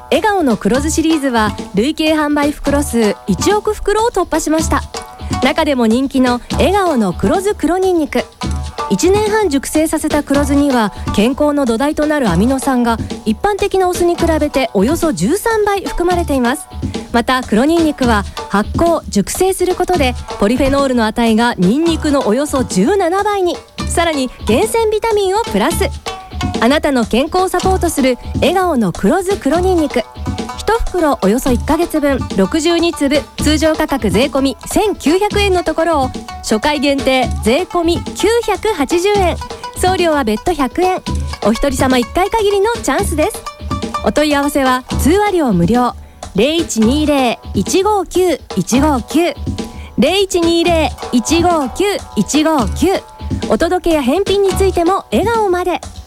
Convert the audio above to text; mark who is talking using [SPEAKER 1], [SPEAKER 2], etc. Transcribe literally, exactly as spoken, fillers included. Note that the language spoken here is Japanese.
[SPEAKER 1] 笑顔の黒酢シリーズは累計販売袋数いちおく袋を突破しました。中でも人気の笑顔の黒酢黒にんにく、いちねんはん熟成させた黒酢には健康の土台となるアミノ酸が一般的なお酢に比べておよそじゅうさんばい含まれています。また黒にんにくは発酵熟成することでポリフェノールの値がニンニクのおよそじゅうななばいに、さらに厳選ビタミンをプラス。あなたの健康をサポートする笑顔の黒酢黒にんにく、いち袋およそいっかげつぶんろくじゅうにつぶ、通常価格税込みせんきゅうひゃくえんのところを初回限定税込みきゅうひゃくはちじゅうえん、送料は別途ひゃくえん、お一人様いっかい限りのチャンスです。お問い合わせは通話料無料 ゼロいちにゼロ いちごきゅう いちごきゅう ゼロいちにゼロ いちごきゅう いちごきゅう、お届けや返品についても笑顔まで。